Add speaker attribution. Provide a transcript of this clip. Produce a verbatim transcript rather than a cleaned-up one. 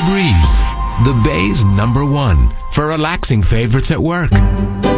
Speaker 1: Breeze, the Bay's number one for relaxing favorites at work.